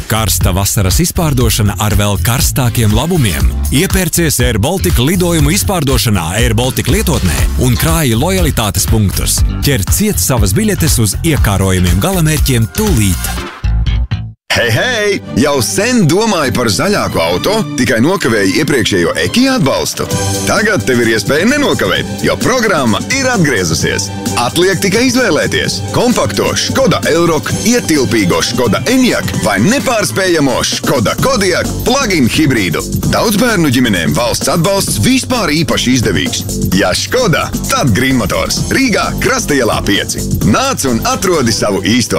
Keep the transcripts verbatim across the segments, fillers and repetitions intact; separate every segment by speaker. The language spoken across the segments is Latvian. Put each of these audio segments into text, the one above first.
Speaker 1: Karsta vasaras izpārdošana ar vēl karstākiem labumiem. Iepērcies Air Baltica lidojumu izpārdošanā Air Baltica lietotnē un krāji lojalitātes punktus. Ķer ciet savas biļetes uz iekārojumiem galamērķiem tūlīt.
Speaker 2: Hei, hei! Jau sen domāju par zaļāku auto, tikai nokavēju iepriekšējo Ekija atbalstu. Tagad tev ir iespēja nenokavēt, jo programma ir atgriezusies. Atliek tikai izvēlēties kompakto Škoda Elroq, ietilpīgo Škoda Enyaq vai nepārspējamo Škoda Kodiaq plug-in hibrīdu. Daudzbērnu ģimenēm valsts atbalsts vispār īpaši izdevīgs. Ja Škoda, tad Green Motors. Rīgā, Krastaielā pieci. Nāc un atrodi savu īsto.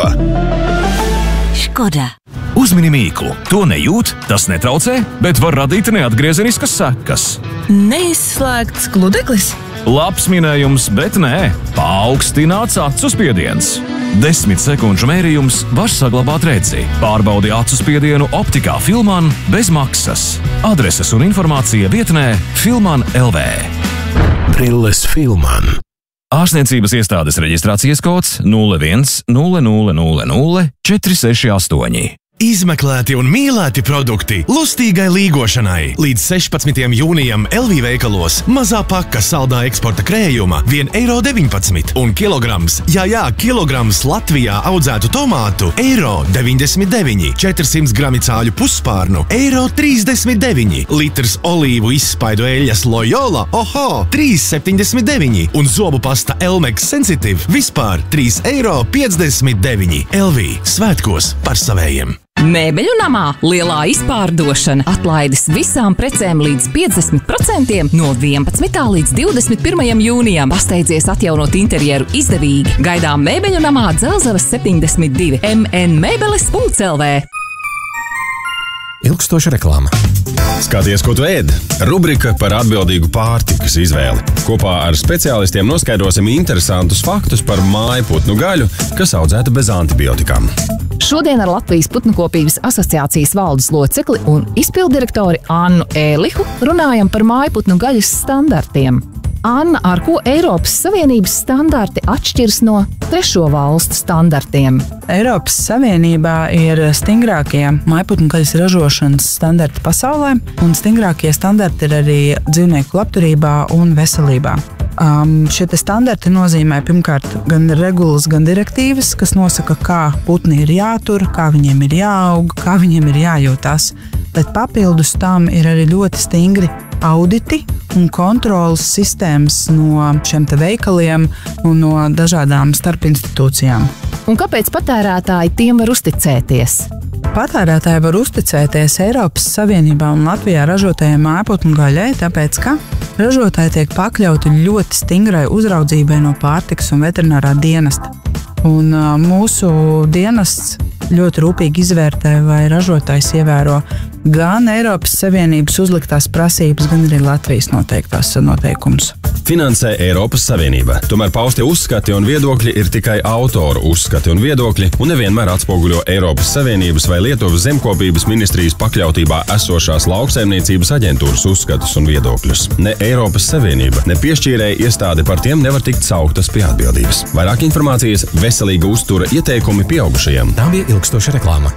Speaker 3: Škoda.
Speaker 4: Uzmini mīklu. To nejūt, tas netraucē, bet var radīt neatgriezeniskas sekas.
Speaker 3: Neizslēgts gludeklis?
Speaker 4: Labs minējums, bet nē. Paaugstināts acu spiediens. Desmit sekundžu mērījums var saglabāt redzi. Pārbaudi acu spiedienu optikā Filman bez maksas. Adreses un informācija vietnē Filman L V.
Speaker 5: Brilles Filman.
Speaker 4: Ārstniecības iestādes reģistrācijas kods nulle viens nulle nulle nulle nulle četri seši astoņi.
Speaker 5: Izmeklēti un mīlēti produkti lustīgai līgošanai. Līdz sešpadsmitajam jūnijam L V veikalos mazā paka saldā eksporta krējuma viens eiro deviņpadsmit un kilograms, jā, jā, kilograms Latvijā audzētu tomātu eiro deviņdesmit deviņi, četrsimt grami cāļu pusspārnu eiro trīsdesmit deviņi, litrs olīvu izspaidu eļas Loyola, oho, trīs septiņdesmit deviņi un zobu pasta Elmex Sensitive vispār trīs eiro piecdesmit deviņi. L V svētkos par savējiem.
Speaker 3: Mēbeļu namā lielā izpārdošana, atlaides visām precēm līdz piecdesmit procentiem no vienpadsmitā līdz divdesmit pirmajam jūnijam. Pasteidzies atjaunot interjeru izdevīgi. Gaidām Mēbeļu namā Dzelzavas septiņdesmit divi m n mēbeles punkts l v.
Speaker 5: Ilgstoša reklāma.
Speaker 6: Skaties, ko tu ēd. Rubrika par atbildīgu pārtikas izvēli. Kopā ar speciālistiem noskaidrosim interesantus faktus par mājputnu gaļu, kas audzēta bez antibiotikām.
Speaker 3: Šodien ar Latvijas putnukopības asociācijas valdes locekli un izpilddirektori Annu Ēlihu runājam par mājputnu gaļas standartiem. Anna, ar ko Eiropas Savienības standarti atšķiras no trešo valstu standartiem?
Speaker 7: Eiropas Savienībā ir stingrākie mājputnu gaļas ražošanas standarti pasaulē, un stingrākie standarti ir arī dzīvnieku labturībā un veselībā. Um, šie standarti nozīmē pirmkārt gan regulas, gan direktīvas, kas nosaka, kā putni ir jātur, kā viņiem ir jāaug, kā viņiem ir jājūtās. Bet papildus tam ir arī ļoti stingri auditi un kontrolas sistēmas no šiem te veikaliem un no dažādām starpinstitūcijām.
Speaker 3: Un kāpēc patērētāji tiem var uzticēties?
Speaker 7: Patērētāji var uzticēties Eiropas Savienībā un Latvijā ražotajai mājputnu gaļai, tāpēc, ka ražotāji tiek pakļauti ļoti stingrai uzraudzībai no pārtikas un veterinārā dienesta. Un uh, mūsu dienests ļoti rūpīgi izvērtē, vai ražotājs ievēro gan Eiropas Savienības uzliktās prasības, gan arī Latvijas noteiktās noteikumus.
Speaker 6: Finansē Eiropas Savienība. Tomēr paustie uzskati un viedokļi ir tikai autoru uzskati un viedokļi un nevienmēr atspoguļo Eiropas Savienības vai Lietuvas zemkopības ministrijas pakļautībā esošās lauksaimniecības aģentūras uzskatus un viedokļus. Ne Eiropas Savienība, ne piešķīrēja iestāde par tiem nevar tikt sauktas pie atbildības. Vairāk informācijas veselīga uztura ieteikumi pieaugušajiem.
Speaker 5: Tā bija ilgstoša reklāma.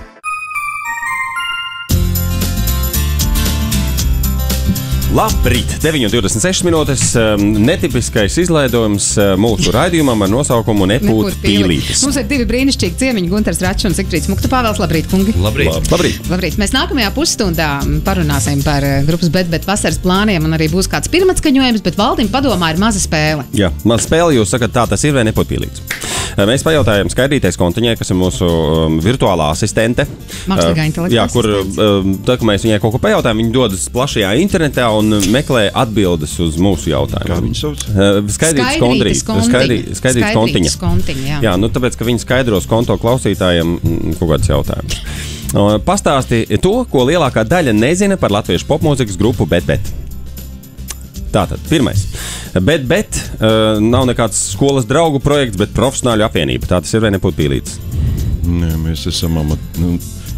Speaker 8: Labrīt! deviņi un divdesmit sešas minūtes. Netipiskais izlaidojums mūsu raidījumam ar nosaukumu Nepūt pīlītis.
Speaker 9: Mums ir divi brīnišķīgi ciemiņi, Gunters Račs un Sigfrīds Muktupāvels. Labrīt, kungi!
Speaker 8: Labrīt! Labrīt!
Speaker 9: Labrīt! Mēs nākamajā pusstundā parunāsim par grupas Bet, bet vasaras plāniem un arī būs kāds pirmatskaņojums, bet Valdim padomā ir maza spēle.
Speaker 8: Jā, maza spēle, jūs sakat, tā tas ir vai Nepūt pīlītis. Mēs pajautājām Skaidrītei Skontiņai, kas ir mūsu um, virtuālā asistente.
Speaker 9: Mākslīgā intelekta
Speaker 8: Jā, kur um, tā, ka mēs viņai kaut ko pajautājām, viņa dodas plašajā internetā un meklē atbildes uz mūsu jautājumu.
Speaker 10: Kā viņa sauc?
Speaker 8: Skaidrītes Skontiņa. Skaidrītes Skontiņa, jā. Jā, nu tāpēc, ka viņa skaidros konto klausītājiem kaut kāds jautājums. Pastāsti to, ko lielākā daļa nezina par latviešu popmūzikas grupu Bet, bet. Tātad, pirmais. Bet, bet uh, nav nekāds skolas draugu projekts, bet profesionāļu apvienība. Tā tas ir vai Nepūt pīlītis?
Speaker 10: Nē, mēs esam amat, nu,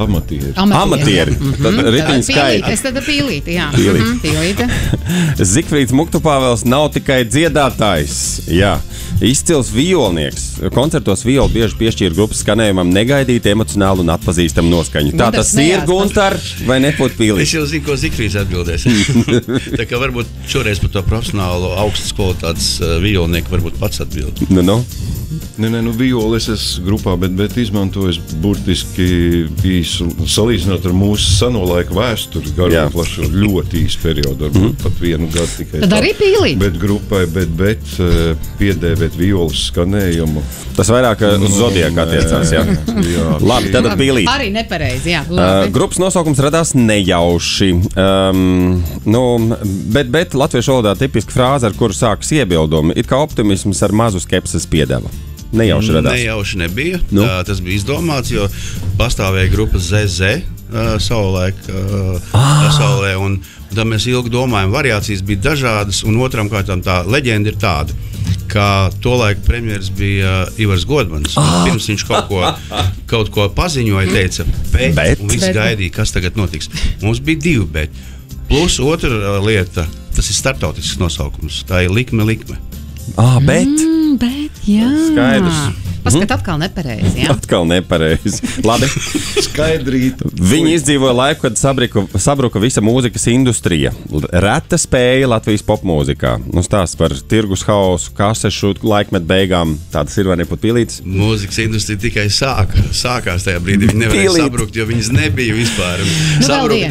Speaker 10: Amatieri.
Speaker 8: Amatieri. Tad ritiņu skaita.
Speaker 9: Es tad pīlīti, jā.
Speaker 8: Pīlīti.
Speaker 9: Mm-hmm, pīlīti.
Speaker 8: Zigfrīds Muktupāvels nav tikai dziedātājs. Jā. Izcils violnieks. Koncertos violu bieži piešķīra grupas skanējumam negaidītu, emocionālu un atpazīstamu noskaņu. Tā tas ir, Guntar, vai nepūt pīlīt?
Speaker 11: Es jau zinu, ko Zigfrīds atbildēs. Tā kā varbūt šoreiz par to profesionālo augstas kvalitātes uh, violnieku varbūt pats atbild.
Speaker 8: Nu, nu.
Speaker 10: Nē, nē, nu viola es esmu grupā, bet, bet izmantoju burtiski īsu, salīdzinot ar mūsu seno laiku vēsturi, garu un plašu, ļoti īsu periodu, varbūt mm. pat vienu gadu tikai.
Speaker 9: Tad arī pīlīt.
Speaker 10: Bet grupai, bet, bet piedēvēt violas skanējumu.
Speaker 8: Tas vairāk uz Zodiaku attiecās, jā? jā. Labi, tad pīlīt.
Speaker 9: Arī nepareizi, jā.
Speaker 8: Uh, grupas nosaukums radās nejauši. Um, nu, bet, bet latviešu valodā tipiska frāze, ar kuru sākas iebildumi, it kā optimisms ar mazu skepses piedeva. Nejauši radās.
Speaker 11: Nejauši nebija.
Speaker 8: Nu?
Speaker 11: Tā, tas bija izdomāts, jo pastāvēja grupa Z Z uh, savulaik uh, ah. pasaulē, un, un tad mēs ilgi domājam, variācijas bija dažādas, un otram kārtām tā leģenda ir tāda, ka tolaik premjeras bija uh, Ivars Godmans. Ah. Pirms viņš kaut ko, kaut ko paziņoja, teica, bet, bet. un viss gaidīja, kas tagad notiks. Mums bija divi bet. Plus otra uh, lieta, tas ir startautisks nosaukums, tā ir likme likme.
Speaker 8: Ah, bet?
Speaker 9: Mm, bet, jā.
Speaker 8: Skaidrs.
Speaker 9: Paskat, atkal nepareizi, jā?
Speaker 8: Atkal nepareizi. Labi.
Speaker 10: Skaidrīt.
Speaker 8: Viņi izdzīvoja laiku, kad sabruka, sabruka visa mūzikas industrija. Reta spēja Latvijas popmūzikā. Nu, stāsts par tirgus hausu, kasešu laikmetu beigām. Tādas ir vai neput pīlītas?
Speaker 11: Mūzikas industrija tikai sāka, sākās tajā brīdī. Viņi nevarēja sabrukt, jo viņas nebija vispār.
Speaker 9: Nu,